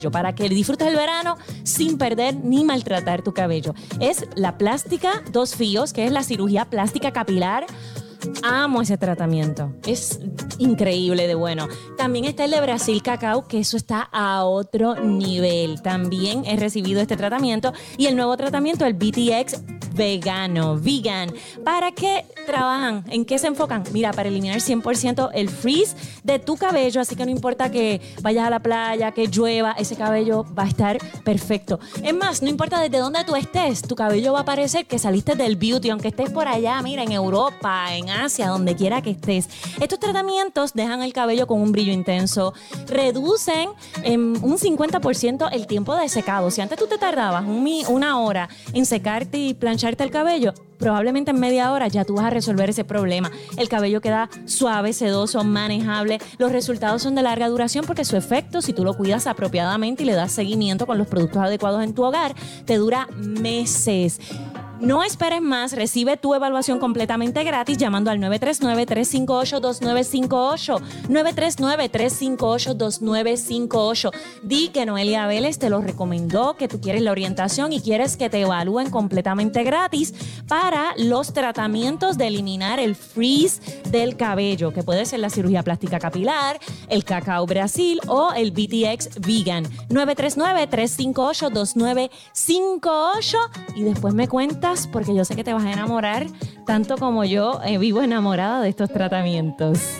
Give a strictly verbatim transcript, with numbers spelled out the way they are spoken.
para que disfrutes el verano sin perder ni maltratar tu cabello. Es la plástica dos fíos, que es la cirugía plástica capilar. Amo ese tratamiento, es increíble de bueno. También está el de Brasil Cacao, que eso está a otro nivel. También he recibido este tratamiento y el nuevo tratamiento, el B T X vegano, vegan. ¿Para qué trabajan? ¿En qué se enfocan? Mira, para eliminar cien por ciento el frizz de tu cabello, así que no importa que vayas a la playa, que llueva, ese cabello va a estar perfecto. Es más, no importa desde dónde tú estés, tu cabello va a parecer que saliste del beauty, aunque estés por allá, mira, en Europa, en Asia, donde quiera que estés. Estos tratamientos dejan el cabello con un brillo intenso, reducen en un cincuenta por ciento el tiempo de secado. Si antes tú te tardabas un, una hora en secarte y plancharte el cabello, probablemente en media hora ya tú vas a resolver ese problema. El cabello queda suave, sedoso, manejable. Los resultados son de larga duración porque su efecto, si tú lo cuidas apropiadamente y le das seguimiento con los productos adecuados en tu hogar, te dura meses. No esperes más, recibe tu evaluación completamente gratis llamando al nueve tres nueve, tres cinco ocho, dos nueve cinco ocho, nueve tres nueve, tres cinco ocho, dos nueve cinco ocho. Di que Noelia Vélez te lo recomendó, que tú quieres la orientación y quieres que te evalúen completamente gratis para los tratamientos de eliminar el frizz del cabello, que puede ser la cirugía plástica capilar, el Cacao Brasil o el B T X Vegan. nueve tres nueve, tres cinco ocho, dos nueve cinco ocho y después me cuentas, porque yo sé que te vas a enamorar tanto como yo eh, vivo enamorada de estos tratamientos.